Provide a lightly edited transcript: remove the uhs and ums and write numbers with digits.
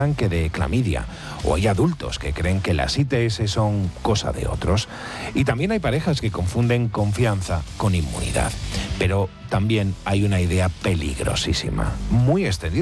que de clamidia, o hay adultos que creen que las ITS son cosa de otros, y también hay parejas que confunden confianza con inmunidad. Pero también hay una idea peligrosísima, muy extendida